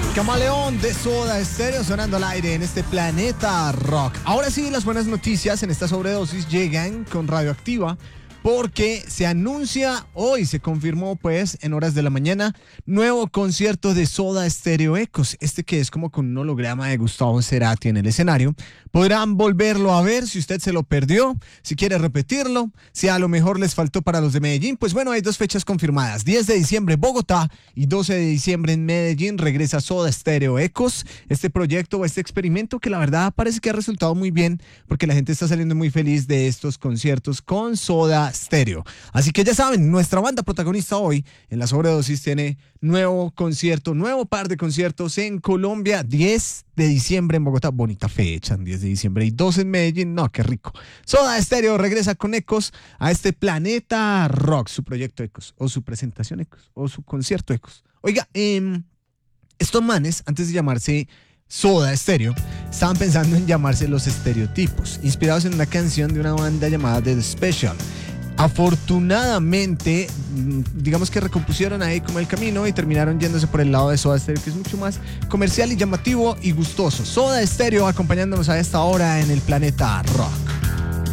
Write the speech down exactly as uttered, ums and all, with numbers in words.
Camaleón de Soda Stereo sonando al aire en este planeta rock. Ahora sí, las buenas noticias en esta sobredosis llegan con Radioactiva, porque se anuncia hoy, se confirmó pues en horas de la mañana, nuevo concierto de Soda Stereo Ecos, este que es como con un holograma de Gustavo Cerati en el escenario. Podrán volverlo a ver si usted se lo perdió, si quiere repetirlo, si a lo mejor les faltó para los de Medellín. Pues bueno, hay dos fechas confirmadas: diez de diciembre Bogotá y doce de diciembre en Medellín. Regresa Soda Stereo Ecos, este proyecto, este experimento que la verdad parece que ha resultado muy bien, porque la gente está saliendo muy feliz de estos conciertos con Soda Stereo. Así que ya saben, nuestra banda protagonista hoy en la sobredosis tiene nuevo concierto, nuevo par de conciertos en Colombia. Diez de diciembre en Bogotá, bonita fecha, diez de diciembre, y doce en Medellín. No, qué rico. Soda Stereo regresa con Ecos a este planeta rock, su proyecto Ecos, o su presentación Ecos, o su concierto Ecos. Oiga, eh, estos manes, antes de llamarse Soda Stereo, estaban pensando en llamarse Los Estereotipos, inspirados en una canción de una banda llamada The Special. Afortunadamente, digamos que recompusieron ahí como el camino y terminaron yéndose por el lado de Soda Stereo, que es mucho más comercial y llamativo y gustoso. Soda Stereo acompañándonos a esta hora en el planeta rock.